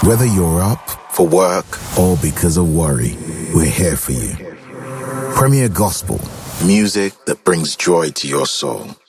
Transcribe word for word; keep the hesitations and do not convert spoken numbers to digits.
Whether you're up for work or because of worry, we're here for you. Premier Gospel, music that brings joy to your soul.